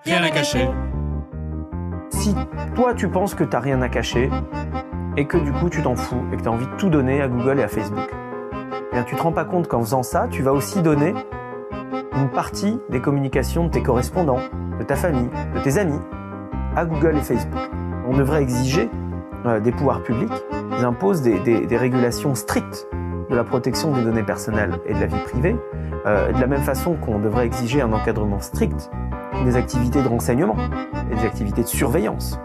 rien à cacher. Si toi tu penses que t'as rien à cacher et que du coup tu t'en fous et que tu as envie de tout donner à Google et à Facebook, eh bien, tu te rends pas compte qu'en faisant ça, tu vas aussi donner une partie des communications de tes correspondants, de ta famille, de tes amis à Google et Facebook. On devrait exiger des pouvoirs publics, ils imposent des régulations strictes de la protection des données personnelles et de la vie privée, de la même façon qu'on devrait exiger un encadrement strict des activités de renseignement et des activités de surveillance.